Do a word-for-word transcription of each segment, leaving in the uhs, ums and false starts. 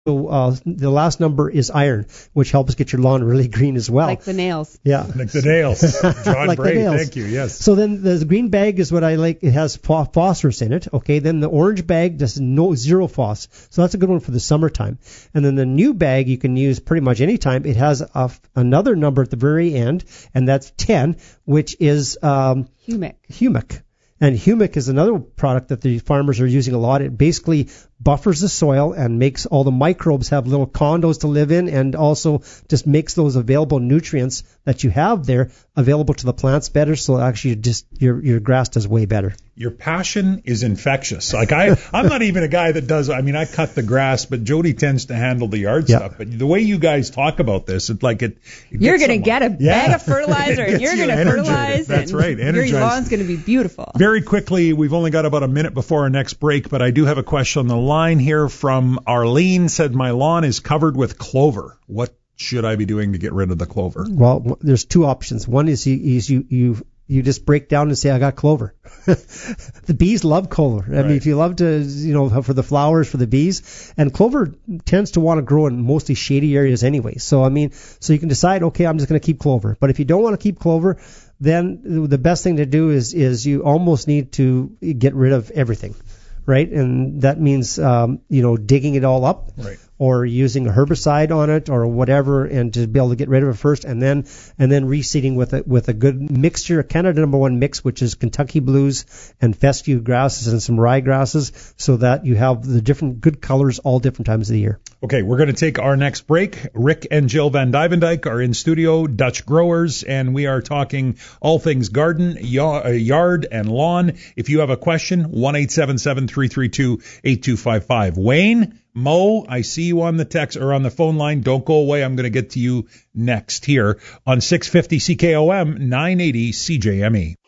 So uh, the last number is iron, which helps get your lawn really green as well. Like the nails. Yeah. Like the nails. John like Bray, the nails. thank you, yes. So then the green bag is what I like. It has phosphorus in it. Okay. Then the orange bag does no zero phos. So that's a good one for the summertime. And then the new bag you can use pretty much any time. It has a, another number at the very end, and that's ten, which is um, humic. Humic. And humic is another product that the farmers are using a lot. It basically buffers the soil and makes all the microbes have little condos to live in, and also just makes those available nutrients that you have there available to the plants better. So actually, just your your grass does way better. Your passion is infectious. Like I, I'm not even a guy that does. I mean, I cut the grass, but Jody tends to handle the yard Yeah. stuff. But the way you guys talk about this, it's like it. it You're gets going to get a someone. bag Yeah. of fertilizer, It and gets you're you going to energized. fertilize. That's and right, energized. Your lawn's going to be beautiful. Very quickly, we've only got about a minute before our next break, but I do have a question on the line here from Arlene. Said my lawn is covered with clover. What should I be doing to get rid of the clover? Well, w- there's two options. One is you is you you you just break down and say I got clover. The bees love clover. I Right. mean, if you love to, you know, for the flowers, for the bees, and clover tends to want to grow in mostly shady areas anyway. So I mean, so you can decide, okay, I'm just going to keep clover. But if you don't want to keep clover, then the best thing to do is is you almost need to get rid of everything, right? And that means um, you know, digging it all up. Right. Or using a herbicide on it or whatever, and to be able to get rid of it first, and then and then reseeding with a with a good mixture, a Canada number one mix, which is Kentucky blues and fescue grasses and some rye grasses, so that you have the different good colors all different times of the year. Okay, we're going to take our next break. Rick and Jill Van Dyvendyke are in studio, Dutch Growers, and we are talking all things garden, yard, and lawn. If you have a question, one eight seven seven, three three two, eight two five five. Wayne, Mo, I see you on the text or on the phone line. Don't go away. I'm going to get to you next here on six fifty C K O M, nine eighty C J M E.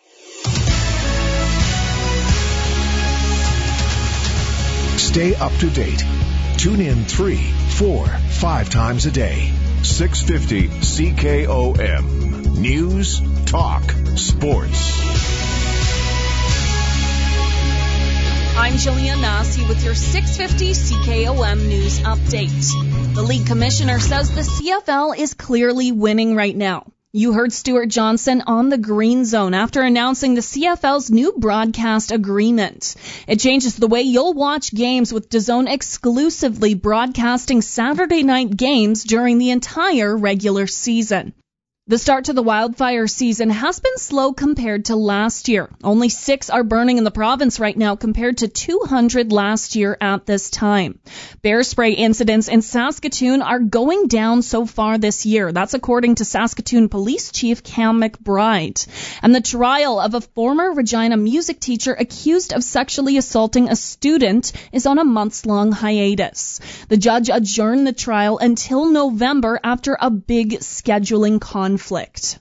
Stay up to date. Tune in three, four, five times a day. six fifty C K O M. News, talk, sports. I'm Jillian Massey with your six fifty C K O M News Update. The league commissioner says the C F L is clearly winning right now. You heard Stuart Johnson on the Green Zone after announcing the C F L's new broadcast agreement. It changes the way you'll watch games, with DAZN exclusively broadcasting Saturday night games during the entire regular season. The start to the wildfire season has been slow compared to last year. Only six are burning in the province right now compared to two hundred last year at this time. Bear spray incidents in Saskatoon are going down so far this year. That's according to Saskatoon Police Chief Cam McBride. And the trial of a former Regina music teacher accused of sexually assaulting a student is on a months-long hiatus. The judge adjourned the trial until November after a big scheduling conflict. Conflict.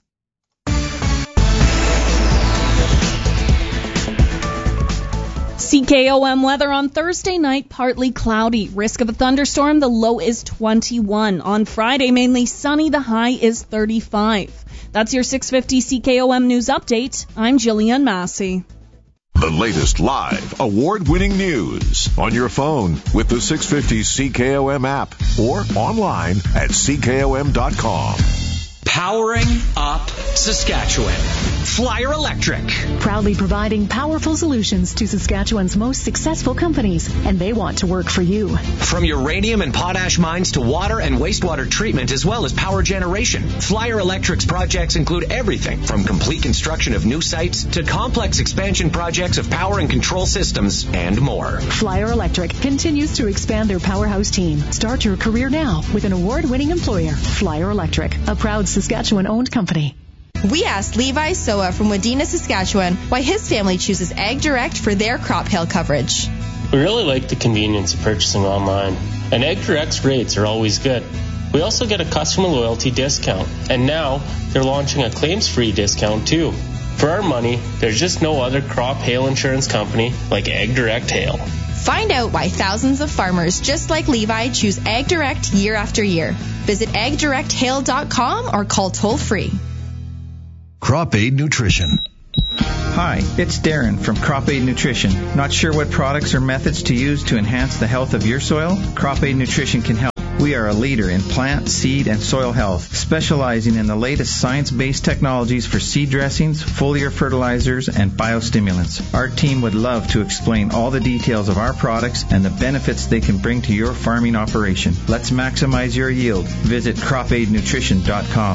C K O M weather on Thursday night, partly cloudy. Risk of a thunderstorm, the low is twenty-one. On Friday, mainly sunny, the high is thirty-five. That's your six fifty C K O M News Update. I'm Jillian Massey. The latest live, award-winning news on your phone with the six fifty C K O M app or online at C K O M dot com. Powering up Saskatchewan. Flyer Electric. Proudly providing powerful solutions to Saskatchewan's most successful companies, and they want to work for you. From uranium and potash mines to water and wastewater treatment, as well as power generation, Flyer Electric's projects include everything from complete construction of new sites to complex expansion projects of power and control systems and more. Flyer Electric continues to expand their powerhouse team. Start your career now with an award-winning employer, Flyer Electric, a proud Saskatchewan-owned company. We asked Levi Soa from Wadena, Saskatchewan, why his family chooses Ag Direct for their crop hail coverage. We really like the convenience of purchasing online, and Ag Direct's rates are always good. We also get a customer loyalty discount, and now they're launching a claims-free discount too. For our money, there's just no other crop hail insurance company like Ag Direct Hail. Find out why thousands of farmers just like Levi choose Ag Direct year after year. Visit ag direct hail dot com or call toll free. Crop Aid Nutrition. Hi, it's Darren from Crop Aid Nutrition. Not sure what products or methods to use to enhance the health of your soil? Crop Aid Nutrition can help. We are a leader in plant, seed, and soil health, specializing in the latest science-based technologies for seed dressings, foliar fertilizers, and biostimulants. Our team would love to explain all the details of our products and the benefits they can bring to your farming operation. Let's maximize your yield. Visit crop aid nutrition dot com.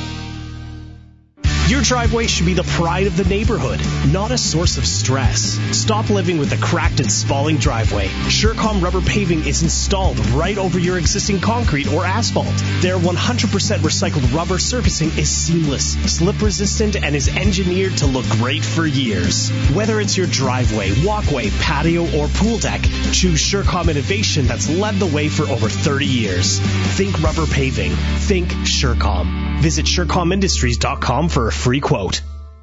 Your driveway should be the pride of the neighborhood, not a source of stress. Stop living with a cracked and spalling driveway. Surecom rubber paving is installed right over your existing concrete or asphalt. Their one hundred percent recycled rubber surfacing is seamless, slip resistant, and is engineered to look great for years. Whether it's your driveway, walkway, patio, or pool deck, choose Surecom innovation that's led the way for over thirty years. Think rubber paving. Think Surecom. Visit surecom industries dot com for a free quote.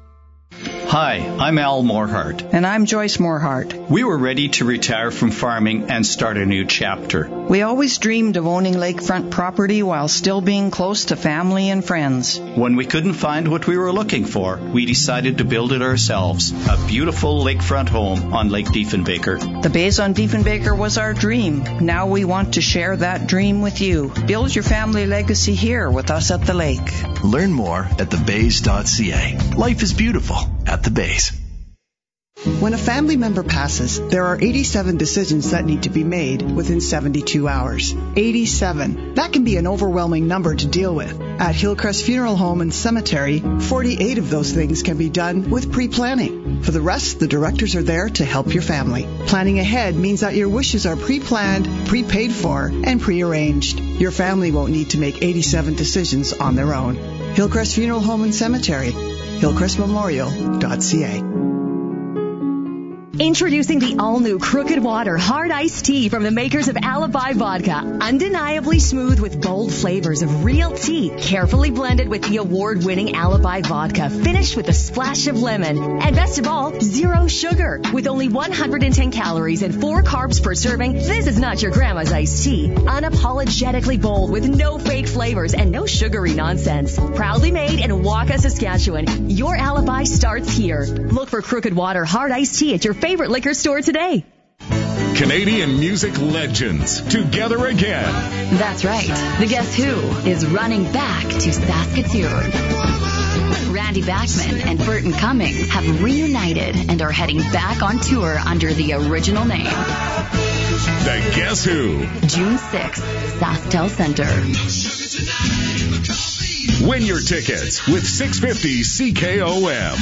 Hi, I'm Al Morehart. And I'm Joyce Morehart. We were ready to retire from farming and start a new chapter. We always dreamed of owning lakefront property while still being close to family and friends. When we couldn't find what we were looking for, we decided to build it ourselves. A beautiful lakefront home on Lake Diefenbaker. The Bays on Diefenbaker was our dream. Now we want to share that dream with you. Build your family legacy here with us at the lake. Learn more at the bays dot c a. Life is beautiful at the Bays. When a family member passes, there are eighty-seven decisions that need to be made within seventy-two hours. eighty-seven. That can be an overwhelming number to deal with. At Hillcrest Funeral Home and Cemetery, forty-eight of those things can be done with pre-planning. For the rest, the directors are there to help your family. Planning ahead means that your wishes are pre-planned, pre-paid for, and pre-arranged. Your family won't need to make eighty-seven decisions on their own. Hillcrest Funeral Home and Cemetery, hillcrest memorial dot c a. Introducing the all-new Crooked Water Hard Iced Tea from the makers of Alibi Vodka. Undeniably smooth with bold flavors of real tea, carefully blended with the award-winning Alibi Vodka, finished with a splash of lemon. And best of all, zero sugar. With only one hundred ten calories and four carbs per serving, this is not your grandma's iced tea. Unapologetically bold with no fake flavors and no sugary nonsense. Proudly made in Waka, Saskatchewan. Your alibi starts here. Look for Crooked Water Hard Iced Tea at your favorite liquor store today. Canadian music legends together again. That's right. The Guess Who is running back to Saskatoon. Randy Bachman and Burton Cummings have reunited and are heading back on tour under the original name. The Guess Who. June sixth, SaskTel Center. Win your tickets with six fifty C K O M.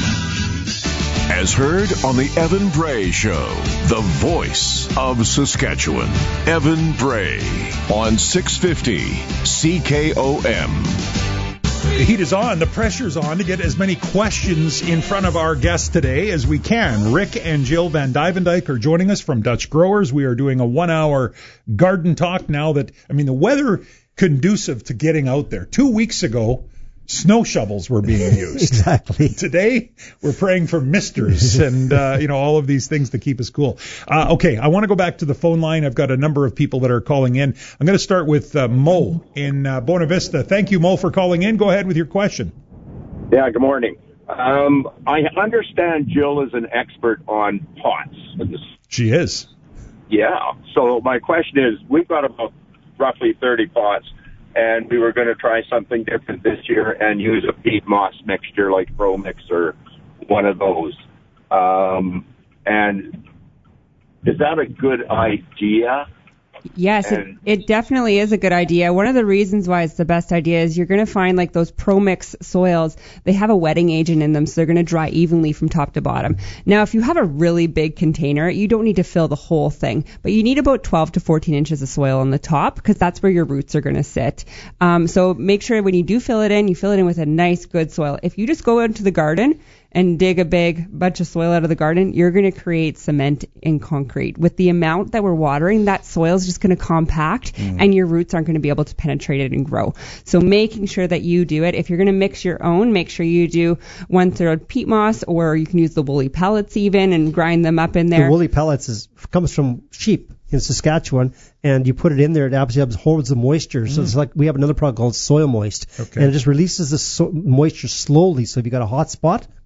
As heard on the Evan Bray Show, the voice of Saskatchewan. Evan Bray on six fifty C K O M. The heat is on. The pressure's on to get as many questions in front of our guests today as we can. Rick and Jill Van Dyvendyke are joining us from Dutch Growers. We are doing a one-hour garden talk now that, I mean, the weather conducive to getting out there. Two weeks ago, snow shovels were being used. Exactly. Today, we're praying for misters and, uh, you know, all of these things to keep us cool. Uh, okay, I want to go back to the phone line. I've got a number of people that are calling in. I'm going to start with uh, Mo in uh, Buena Vista. Thank you, Mo, for calling in. Go ahead with your question. Yeah, good morning. Um, I understand Jill is an expert on pots. She is. Yeah. So my question is, we've got about roughly thirty pots. And we were going to try something different this year and use a peat moss mixture like Pro Mix or one of those. Um, and is that a good idea? Yes, it, it definitely is a good idea. One of the reasons why it's the best idea is you're going to find like those Pro Mix soils, they have a wetting agent in them, so they're going to dry evenly from top to bottom. Now, if you have a really big container, you don't need to fill the whole thing, but you need about twelve to fourteen inches of soil on the top because that's where your roots are going to sit. Um, so make sure when you do fill it in, you fill it in with a nice, good soil. If you just go into the garden and dig a big bunch of soil out of the garden, you're going to create cement and concrete. With the amount that we're watering, that soil is just going to compact mm. and your roots aren't going to be able to penetrate it and grow. So making sure that you do it. If you're going to mix your own, make sure you do one third peat moss, or you can use the woolly pellets even and grind them up in there. The woolly pellets is comes from sheep in Saskatchewan, and you put it in there, it absolutely absorbs the moisture. So mm. it's like we have another product called Soil Moist, okay. and it just releases the so- moisture slowly. So if you got a hot spot,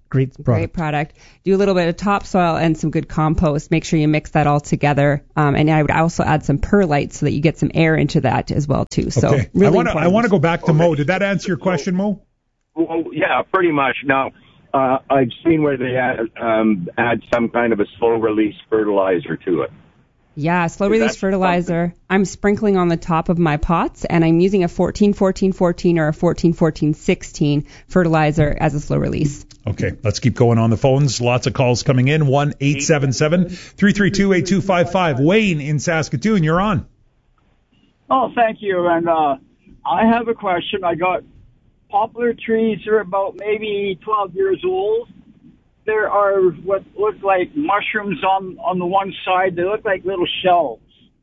Great product. Great product. Do a little bit of topsoil and some good compost. Make sure you mix that all together. Um, and I would also add some perlite so that you get some air into that as well too. So okay. really I want to I want to go back to okay. Mo. Did that answer your question, Mo? Well, yeah, pretty much. Now, uh, I've seen where they add, um, add some kind of a slow-release fertilizer to it. Yeah, slow release fertilizer. Something? I'm sprinkling on the top of my pots, and I'm using a fourteen fourteen fourteen or a fourteen fourteen sixteen fertilizer as a slow release. Okay, let's keep going on the phones. Lots of calls coming in. one eight seven seven, three three two, eight two five five. Wayne in Saskatoon, you're on. Oh, thank you. And uh, I have a question. I got poplar trees that are about maybe twelve years old. There are what look like mushrooms on, on the one side. They look like little shells.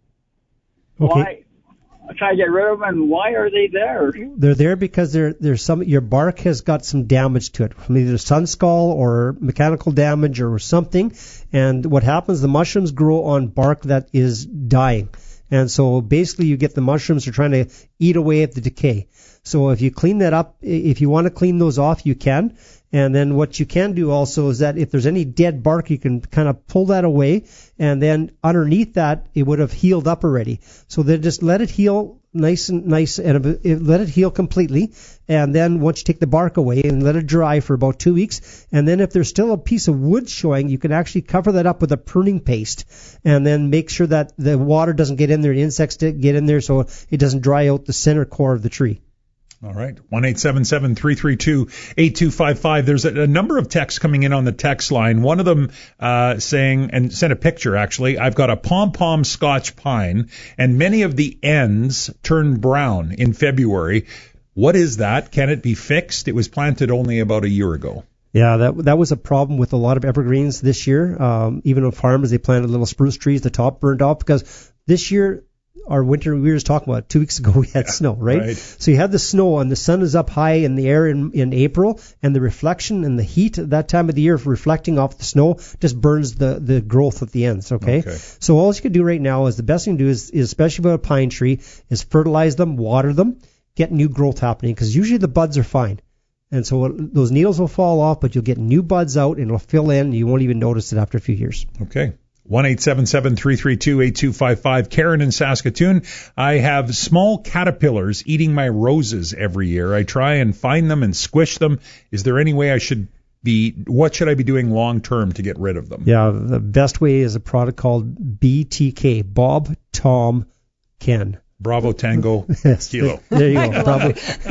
Okay. Why? I try to get rid of them, and why are they there? They're there because there there's some your bark has got some damage to it, from either sun skull or mechanical damage or something. And what happens? The mushrooms grow on bark that is dying, and so basically you get the mushrooms are trying to eat away at the decay. So if you clean that up, if you want to clean those off, you can. And then what you can do also is that if there's any dead bark, you can kind of pull that away, and then underneath that, it would have healed up already. So then just let it heal nice and nice, and let it heal completely. And then once you take the bark away and let it dry for about two weeks, and then if there's still a piece of wood showing, you can actually cover that up with a pruning paste, and then make sure that the water doesn't get in there, insects get in there, so it doesn't dry out the center core of the tree. All right. one eight seven seven, three three two, eight two five five. There's a, a number of texts coming in on the text line. One of them uh, saying, and sent a picture actually, I've got a pom-pom Scotch pine, and many of the ends turn brown in February. What is that? Can it be fixed? It was planted only about a year ago. Yeah, that that was a problem with a lot of evergreens this year. Um, even on farmers, they planted little spruce trees, the top burned off, because this year, our winter, we were just talking about, two weeks ago we had yeah, snow, right? right? So you had the snow, and the sun is up high in the air in, in April, and the reflection and the heat at that time of the year reflecting off the snow just burns the, the growth at the ends, okay? okay? So all you can do right now is the best thing to do is, is especially with a pine tree, is fertilize them, water them, get new growth happening, because usually the buds are fine. And so those needles will fall off, but you'll get new buds out, and it'll fill in, and you won't even notice it after a few years. Okay. one eight seven seven, three three two, eight two five five. Karen in Saskatoon. I have small caterpillars eating my roses every year. I try and find them and squish them. Is there any way I should be, what should I be doing long term to get rid of them? Yeah, the best way is a product called B T K, Bob, Tom, Ken. Bravo Tango yes, Kilo. There you go. Bravo.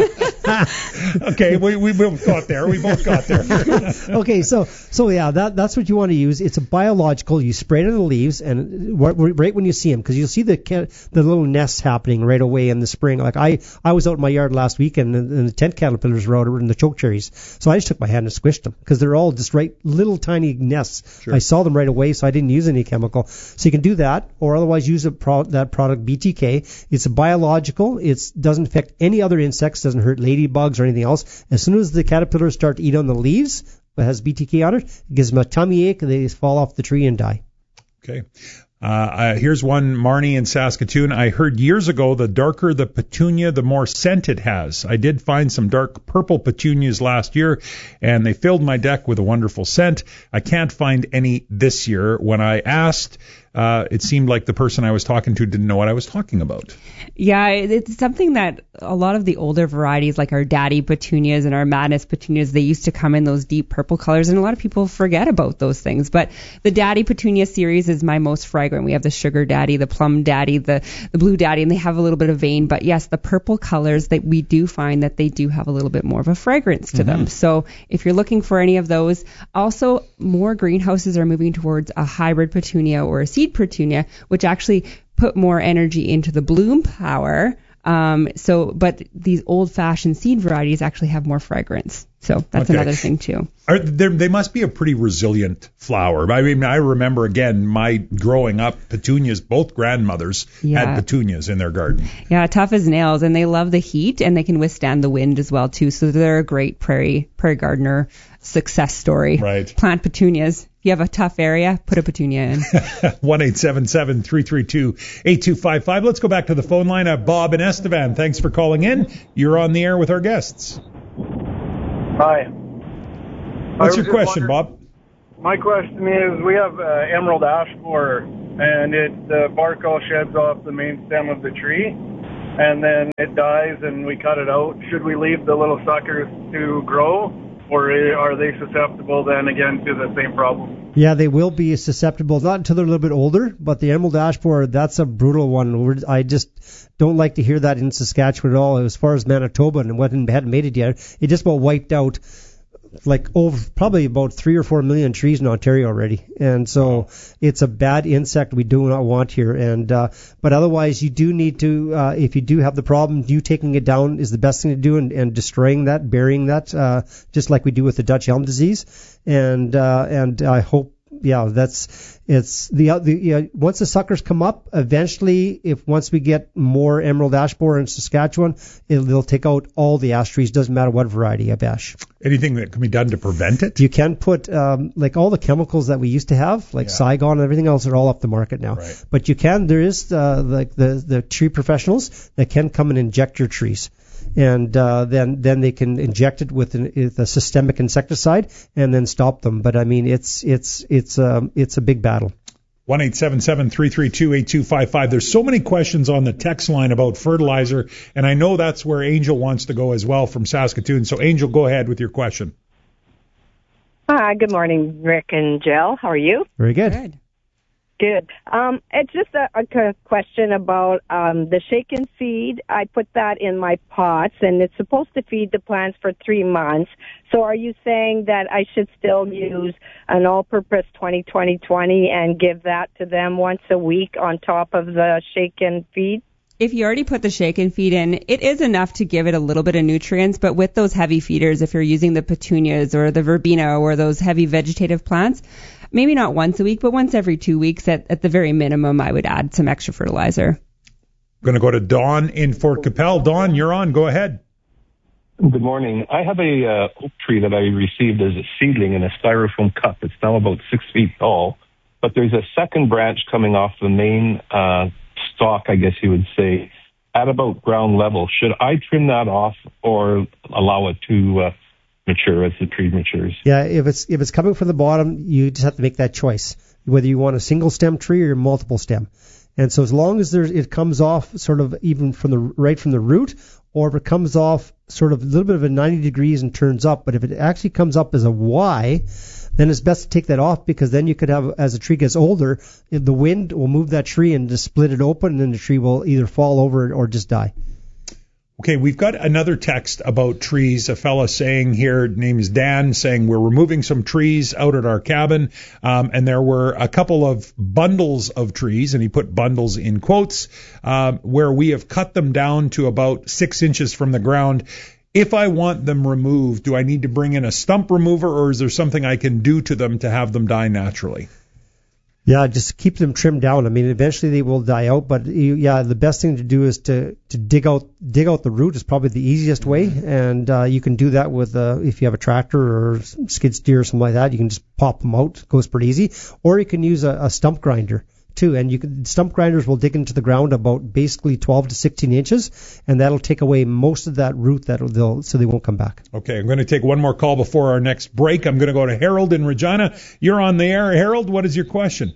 Okay, we we both got there. We both got there. Okay, so so yeah, that that's what you want to use. It's a biological. You spray it on the leaves, and right when you see them, because you'll see the the little nests happening right away in the spring. Like I I was out in my yard last week, and, and the tent caterpillars were out in the choke cherries. So I just took my hand and squished them, because they're all just right little tiny nests. Sure. I saw them right away, so I didn't use any chemical. So you can do that, or otherwise use a pro, that product B T K. It's a biological. It doesn't affect any other insects, doesn't hurt ladybugs or anything else. As soon as the caterpillars start to eat on the leaves that has B T K on it, it gives them a tummy ache, they fall off the tree and die. Okay. Uh, uh, here's one, Marnie in Saskatoon. I heard years ago the darker the petunia, the more scent it has. I did find some dark purple petunias last year, and they filled my deck with a wonderful scent. I can't find any this year. When I asked, uh, it seemed like the person I was talking to didn't know what I was talking about. Yeah, it's something that a lot of the older varieties, like our daddy petunias and our madness petunias, they used to come in those deep purple colors, and a lot of people forget about those things. But the daddy petunia series is my most fragrant. We have the sugar daddy, the plum daddy, the, the blue daddy, and they have a little bit of vein. But yes, the purple colors, that we do find that they do have a little bit more of a fragrance to mm-hmm. them. So if you're looking for any of those, also more greenhouses are moving towards a hybrid petunia or a seed petunia, which actually put more energy into the bloom power. Um, so, but these old-fashioned seed varieties actually have more fragrance. So that's okay. Another thing too. Are, they must be a pretty resilient flower. I mean, I remember again my growing up petunias. Both grandmothers yeah. had petunias in their garden. Yeah, tough as nails, and they love the heat, and they can withstand the wind as well too. So they're a great prairie prairie gardener success story. Right. Plant petunias. If you have a tough area, put a petunia in. one eight seven seven, three three two, eight two five five. Let's go back to the phone line. Uh, Bob and Estevan, thanks for calling in. You're on the air with our guests. Hi. What's your question, Bob? My question is, we have uh, emerald ash borer, and it the bark all sheds off the main stem of the tree, and then it dies, and we cut it out. Should we leave the little suckers to grow, or are they susceptible then again to the same problem? Yeah, they will be susceptible, not until they're a little bit older, but the emerald ash borer, that's a brutal one. We're, I just don't like to hear that in Saskatchewan at all. As far as Manitoba and what hadn't made it yet, it just about wiped out like over probably about three or four million trees in Ontario already, and so it's a bad insect we do not want here. And uh, but otherwise, you do need to, uh, if you do have the problem, you taking it down is the best thing to do, and, and destroying that, burying that, uh, just like we do with the Dutch elm disease. And uh, and I hope, yeah, that's it's the the yeah, once the suckers come up, eventually, if once we get more emerald ash borer in Saskatchewan, it'll, they'll take out all the ash trees. Doesn't matter what variety of ash. Anything that can be done to prevent it? You can put um, like all the chemicals that we used to have, like yeah. Saigon and everything else, are all off the market now. Right. But you can. There is uh, like the the tree professionals that can come and inject your trees. And uh, then then they can inject it with, an, with a systemic insecticide and then stop them. But I mean, it's it's it's um, it's a big battle. one eight seven seven, three three two, eight two five five. There's so many questions on the text line about fertilizer, and I know that's where Angel wants to go as well from Saskatoon. So Angel, go ahead with your question. Hi, good morning, Rick and Jill. How are you? Very good. Good. Good. Um, it's just a, a question about um, the shake and feed. I put that in my pots, and it's supposed to feed the plants for three months. So are you saying that I should still use an all-purpose twenty twenty twenty and give that to them once a week on top of the shake and feed? If you already put the shake and feed in, it is enough to give it a little bit of nutrients, but with those heavy feeders, if you're using the petunias or the verbena or those heavy vegetative plants, maybe not once a week, but once every two weeks at, at the very minimum, I would add some extra fertilizer. I'm going to go to Don in Fort Capel. Don, you're on. Go ahead. Good morning. I have a uh, oak tree that I received as a seedling in a styrofoam cup. It's now about six feet tall, but there's a second branch coming off the main uh stalk, I guess you would say, at about ground level. Should I trim that off or allow it to uh, mature as the tree matures? Yeah, if it's if it's coming from the bottom, you just have to make that choice, whether you want a single stem tree or multiple stem. And so as long as there's, it comes off sort of even from the right from the root, or if it comes off sort of a little bit of a ninety degrees and turns up, but if it actually comes up as a Y, then it's best to take that off, because then you could have, as the tree gets older, the wind will move that tree and just split it open, and then the tree will either fall over or just die. Okay, we've got another text about trees. A fella saying here, name is Dan, saying we're removing some trees out at our cabin, um, and there were a couple of bundles of trees, and he put bundles in quotes, um, where we have cut them down to about six inches from the ground. If I want them removed, do I need to bring in a stump remover, or is there something I can do to them to have them die naturally? Yeah, just keep them trimmed down. I mean, eventually they will die out, but you, yeah, the best thing to do is to, to dig out dig out the root is probably the easiest way, and uh, you can do that with uh, if you have a tractor or skid steer or something like that. You can just pop them out. It goes pretty easy. Or you can use a, a stump grinder too, and you can, stump grinders will dig into the ground about basically twelve to sixteen inches, and that'll take away most of that root that they'll so they won't come back. Okay, I'm going to take one more call before our next break. I'm going to go to Harold in Regina. You're on the air. Harold, what is your question?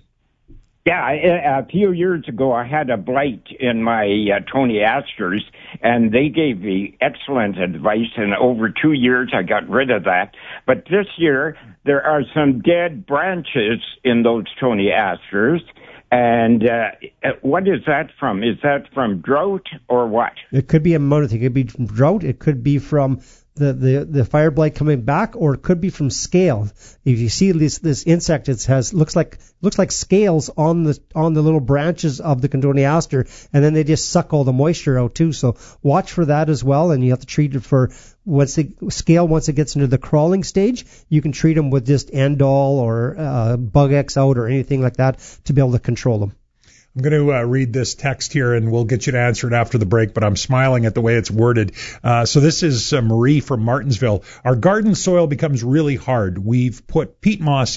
Yeah, a few years ago I had a blight in my uh, Tony Asters, and they gave me excellent advice, and over two years I got rid of that. But this year there are some dead branches in those Tony Asters. And uh, what is that from? Is that from drought or what? It could be a motor thing. It could be from drought. It could be from the, the, the fire blight coming back, or it could be from scale. If you see this this insect, it has looks like looks like scales on the on the little branches of the Cotoneaster, and then they just suck all the moisture out too. So watch for that as well, and you have to treat it for once the scale once it gets into the crawling stage. You can treat them with just Endol or uh, Bug X out or anything like that to be able to control them. I'm going to uh, read this text here, and we'll get you to answer it after the break, but I'm smiling at the way it's worded. Uh, so this is uh, Marie from Martinsville. Our garden soil becomes really hard. We've put peat moss in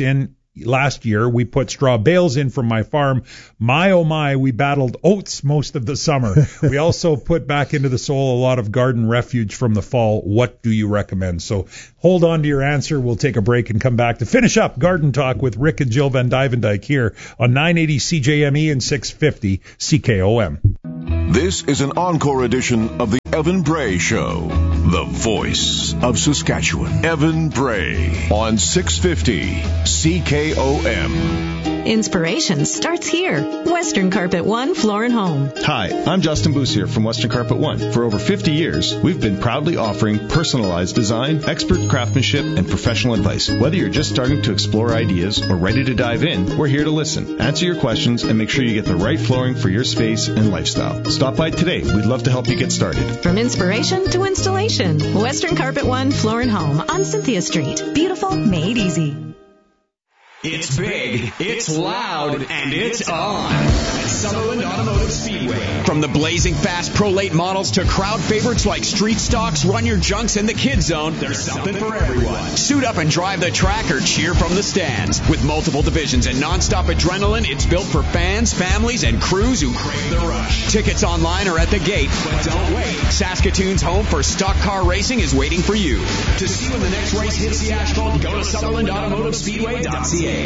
last year. We put straw bales in from my farm. My, oh my, we battled oats most of the summer. We also put back into the soil a lot of garden refuge from the fall. What do you recommend? So hold on to your answer. We'll take a break and come back to finish up Garden Talk with Rick and Jill Van Dyvendyke here on nine eighty C J M E and six fifty C K O M. This is an encore edition of the Evan Bray Show, the voice of Saskatchewan. Evan Bray on six fifty C K O M. Inspiration starts here. Western Carpet One Floor and Home. Hi, I'm Justin Boussier from Western Carpet One. For over fifty years, we've been proudly offering personalized design, expert craftsmanship, and professional advice. Whether you're just starting to explore ideas or ready to dive in, we're here to listen, answer your questions, and make sure you get the right flooring for your space and lifestyle. Stop by today. We'd love to help you get started. From inspiration to installation, Western Carpet One Floor and Home on Cynthia Street. Beautiful, made easy. It's big, it's loud, and it's on at Sutherland Automotive Speedway. From the blazing fast Pro Late models to crowd favorites like Street Stocks, Run Your Junks, and the Kid Zone, there's something for everyone. Suit up and drive the track or cheer from the stands. With multiple divisions and nonstop adrenaline, it's built for fans, families, and crews who crave the rush. Tickets online or at the gate, but don't wait. Saskatoon's home for stock car racing is waiting for you. To see when the next race hits the asphalt, go to Sutherland Automotive Speedway dot C A.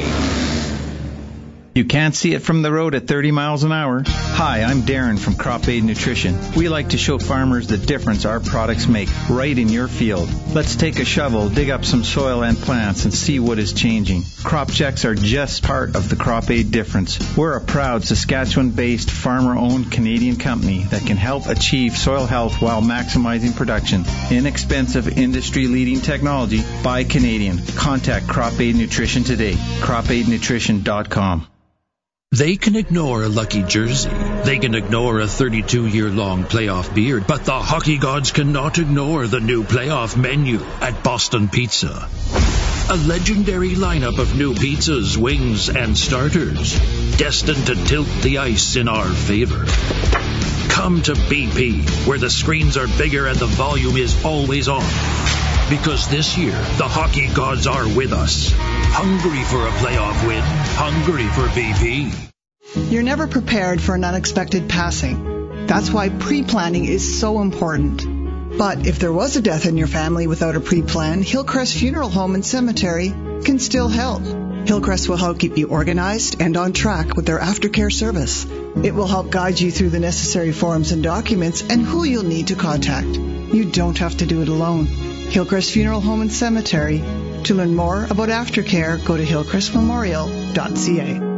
You can't see it from the road at thirty miles an hour. Hi, I'm Darren from Crop Aid Nutrition. We like to show farmers the difference our products make right in your field. Let's take a shovel, dig up some soil and plants, and see what is changing. Crop checks are just part of the Crop Aid difference. We're a proud Saskatchewan-based, farmer-owned Canadian company that can help achieve soil health while maximizing production. Inexpensive, industry-leading technology by Canadian. Contact Crop Aid Nutrition today. crop aid nutrition dot com. They can ignore a lucky jersey. They can ignore a thirty-two-year-long playoff beard. But the hockey gods cannot ignore the new playoff menu at Boston Pizza. A legendary lineup of new pizzas, wings, and starters, destined to tilt the ice in our favor. Come to B P, where the screens are bigger and the volume is always on. Because this year, the hockey gods are with us. Hungry for a playoff win. Hungry for B P. You're never prepared for an unexpected passing. That's why pre-planning is so important. But if there was a death in your family without a pre-plan, Hillcrest Funeral Home and Cemetery can still help. Hillcrest will help keep you organized and on track with their aftercare service. It will help guide you through the necessary forms and documents and who you'll need to contact. You don't have to do it alone. Hillcrest Funeral Home and Cemetery. To learn more about aftercare, go to hillcrest memorial dot c a.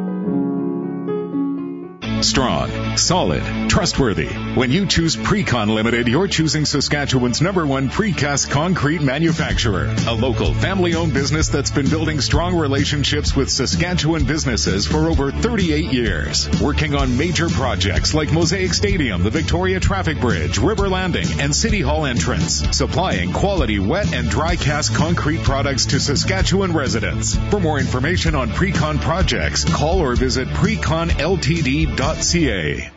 Strong, solid, trustworthy. When you choose Precon Limited, you're choosing Saskatchewan's number one precast concrete manufacturer. A local, family-owned business that's been building strong relationships with Saskatchewan businesses for over thirty-eight years. Working on major projects like Mosaic Stadium, the Victoria Traffic Bridge, River Landing, and City Hall entrance. Supplying quality wet and dry cast concrete products to Saskatchewan residents. For more information on Precon projects, call or visit precon l t d dot c a.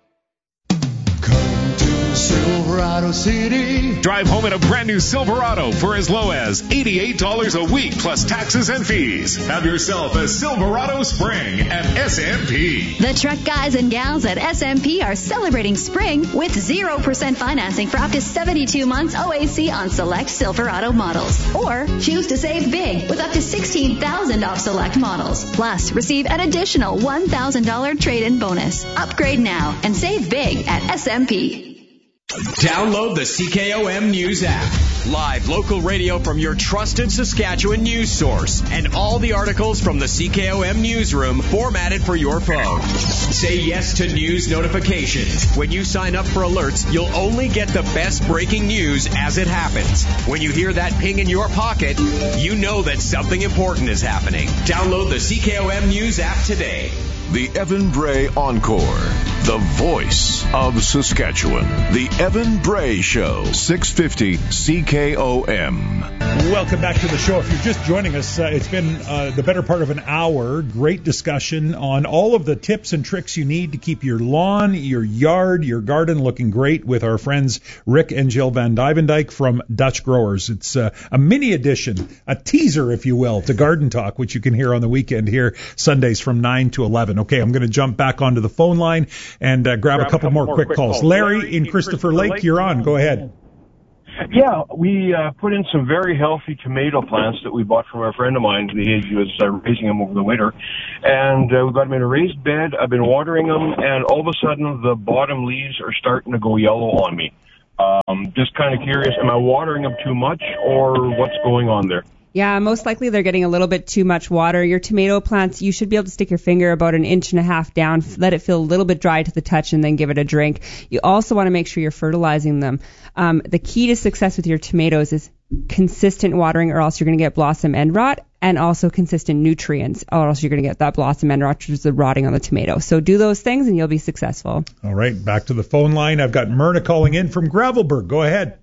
Silverado City. Drive home in a brand new Silverado for as low as eighty-eight dollars a week plus taxes and fees. Have yourself a Silverado spring at S M P. The truck guys and gals at S M P are celebrating spring with zero percent financing for up to seventy-two months O A C on select Silverado models. Or choose to save big with up to sixteen thousand dollars off select models. Plus, receive an additional one thousand dollars trade-in bonus. Upgrade now and save big at S M P. Download the C K O M News app. Live local radio from your trusted Saskatchewan news source. And all the articles from the C K O M newsroom formatted for your phone. Say yes to news notifications. When you sign up for alerts, you'll only get the best breaking news as it happens. When you hear that ping in your pocket, you know that something important is happening. Download the C K O M News app today. The Evan Bray Encore. the voice of Saskatchewan. The Evan Bray Show, six fifty C K O M. Welcome back to the show. If you're just joining us, uh, it's been uh, the better part of an hour. Great discussion on all of the tips and tricks you need to keep your lawn, your yard, your garden looking great with our friends Rick and Jill Van Duyvendyk from Dutch Growers. It's uh, a mini edition, a teaser, if you will, to Garden Talk, which you can hear on the weekend here Sundays from nine to eleven. Okay, I'm going to jump back onto the phone line and uh, grab, grab a couple, couple more, more quick, quick calls. calls. Larry, Larry in Christopher, Christopher Lake, Lake, you're on. Go ahead. Yeah, we uh, put in some very healthy tomato plants that we bought from a friend of mine. He was uh, raising them over the winter. And uh, we got them in a raised bed. I've been watering them, and all of a sudden the bottom leaves are starting to go yellow on me. Um, just kind of curious, am I watering them too much, or what's going on there? Yeah, most likely they're getting a little bit too much water. Your tomato plants, you should be able to stick your finger about an inch and a half down, let it feel a little bit dry to the touch, and then give it a drink. You also want to make sure you're fertilizing them. Um, the key to success with your tomatoes is consistent watering, or else you're going to get blossom end rot, and also consistent nutrients, or else you're going to get that blossom end rot, which is the rotting on the tomato. So do those things, and you'll be successful. All right, back to the phone line. I've got Myrna calling in from Gravelburg. Go ahead.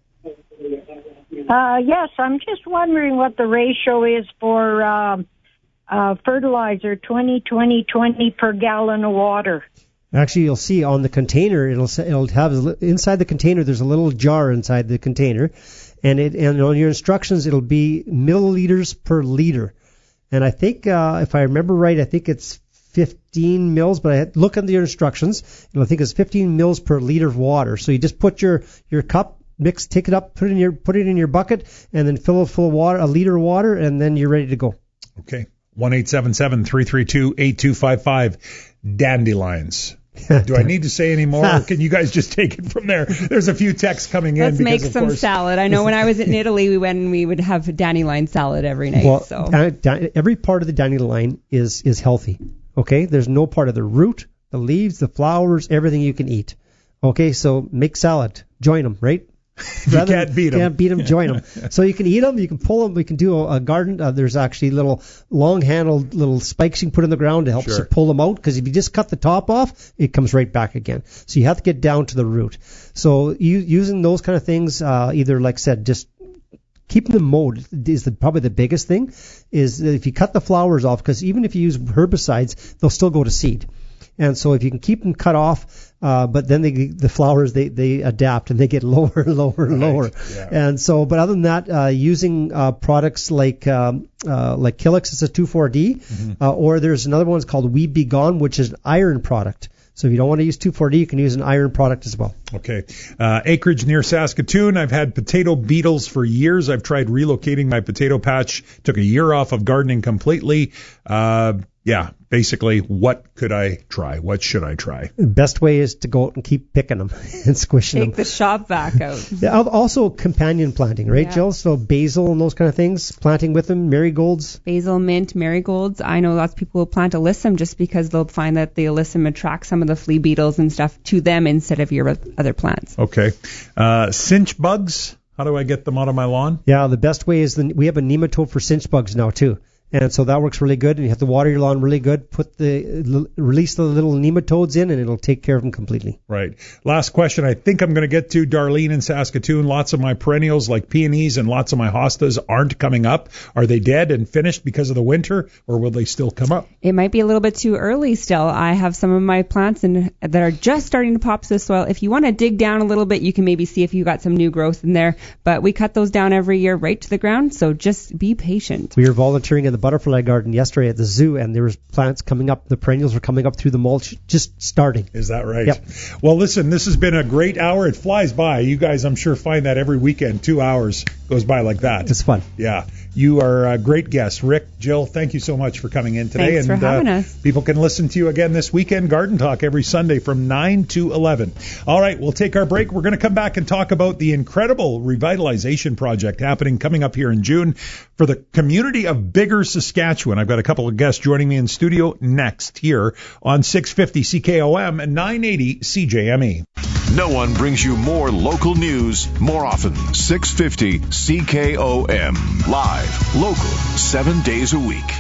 Uh, yes, I'm just wondering what the ratio is for um, uh, fertilizer, twenty, twenty, twenty per gallon of water. Actually, you'll see on the container, it'll it'll have inside the container. There's a little jar inside the container, and it and on your instructions it'll be milliliters per liter. And I think uh, if I remember right, I think it's fifteen mils. But I had, look under your instructions, and I think it's fifteen mils per liter of water. So you just put your your cup. Mix, take it up, put it in your put it in your bucket, and then fill it full of water, a liter of water, and then you're ready to go. Okay. one eight seven seven, three three two, eight two five five. Dandelions. Do I need to say any more? Or can you guys just take it from there? There's a few texts coming in. Let's because, make some course, salad. I know when I was in Italy, we went and we would have dandelion salad every night. Well, so. da- da- every part of the dandelion is is healthy. Okay. There's no part of the root, the leaves, the flowers, everything you can eat. Okay. So make salad. Join them, right? You can't beat them. Can't beat them, join them. So you can eat them, you can pull them. We can do a, a garden. Uh, there's actually little long-handled little spikes you can put in the ground to help sure. pull them out. Because if you just cut the top off, it comes right back again. So you have to get down to the root. So you, using those kind of things, uh, either like I said, just keeping them mowed is the, probably the biggest thing. Is that if you cut the flowers off, because even if you use herbicides, they'll still go to seed. And so if you can keep them cut off, uh, but then they, the flowers, they, they adapt and they get lower and lower and lower. Right. Yeah. And so, but other than that, uh, using uh, products like um, uh, like Killex, it's a two four D, mm-hmm. uh, or there's another one called Weed Be Gone, which is an iron product. So if you don't want to use two four D, you can use an iron product as well. Okay. Uh, acreage near Saskatoon. I've had potato beetles for years. I've tried relocating my potato patch. Took a year off of gardening completely. Uh, yeah, basically, what could I try? What should I try? The best way is to go out and keep picking them and squishing Take them. Take the shop vac out. Yeah, also companion planting, right, yeah. Jill? So basil and those kind of things, planting with them, marigolds. Basil, mint, marigolds. I know lots of people will plant alyssum just because they'll find that the alyssum attracts some of the flea beetles and stuff to them instead of your other plants. Okay. Uh, cinch bugs. How do I get them out of my lawn? Yeah, the best way is the, we have a nematode for cinch bugs now, too. And so that works really good, and you have to water your lawn really good. Put the release the little nematodes in, and it'll take care of them completely. Right. Last question. I think I'm going to get to Darlene in Saskatoon. Lots of my perennials, like peonies, and lots of my hostas aren't coming up. Are they dead and finished because of the winter, or will they still come up? It might be a little bit too early still. I have some of my plants in, that are just starting to pop to the soil. If you want to dig down a little bit, you can maybe see if you got some new growth in there. But we cut those down every year right to the ground, so just be patient. We were volunteering in the butterfly garden yesterday at the zoo, and there was plants coming up. The perennials were coming up through the mulch, just starting. Is that right? Yep. Well, listen, this has been a great hour. It flies by. You guys, I'm sure, find that every weekend. Two hours goes by like that. It's fun. Yeah. You are a great guest. Rick, Jill, thank you so much for coming in today. Thanks and for having uh, us. People can listen to you again this weekend, Garden Talk, every Sunday from nine to eleven. All right, we'll take our break. We're going to come back and talk about the incredible revitalization project happening coming up here in June for the community of Bigger, Saskatchewan. I've got a couple of guests joining me in studio next here on six fifty C K O M and nine eighty C J M E. No one brings you more local news more often. six fifty C K O M. Live, local, seven days a week.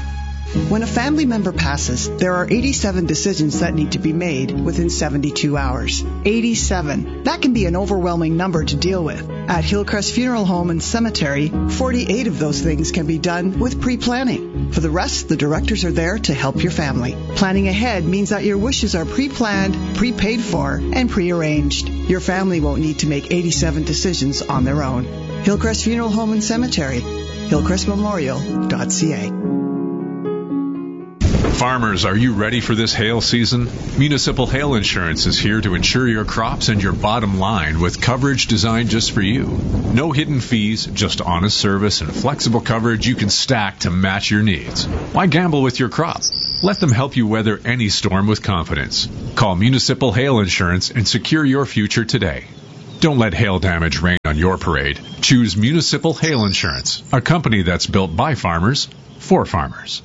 When a family member passes, there are eighty-seven decisions that need to be made within seventy-two hours. eighty-seven. That can be an overwhelming number to deal with. At Hillcrest Funeral Home and Cemetery, forty-eight of those things can be done with pre-planning. For the rest, the directors are there to help your family. Planning ahead means that your wishes are pre-planned, prepaid for, and pre-arranged. Your family won't need to make eighty-seven decisions on their own. Hillcrest Funeral Home and Cemetery, hillcrest memorial dot c a. Farmers, are you ready for this hail season? Municipal Hail Insurance is here to insure your crops and your bottom line with coverage designed just for you. No hidden fees, just honest service and flexible coverage you can stack to match your needs. Why gamble with your crop? Let them help you weather any storm with confidence. Call Municipal Hail Insurance and secure your future today. Don't let hail damage rain on your parade. Choose Municipal Hail Insurance, a company that's built by farmers for farmers.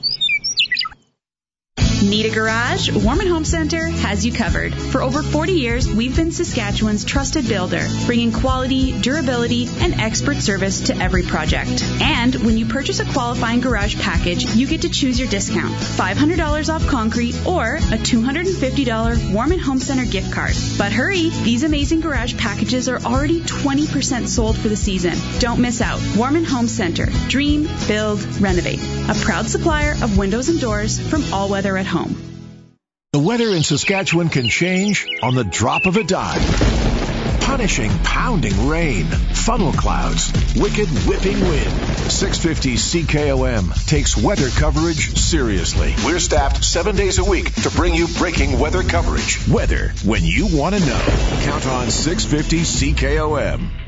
Need a garage? Warman Home Center has you covered. For over forty years, we've been Saskatchewan's trusted builder, bringing quality, durability, and expert service to every project. And when you purchase a qualifying garage package, you get to choose your discount. five hundred dollars off concrete or a two hundred fifty dollars Warman Home Center gift card. But hurry, these amazing garage packages are already twenty percent sold for the season. Don't miss out. Warman Home Center. Dream, build, renovate. A proud supplier of windows and doors from All Weather at Home. The weather in Saskatchewan can change on the drop of a dime. Punishing, pounding rain, funnel clouds, wicked whipping wind. six fifty C K O M takes weather coverage seriously. We're staffed seven days a week to bring you breaking weather coverage. Weather when you want to know. Count on six fifty C K O M.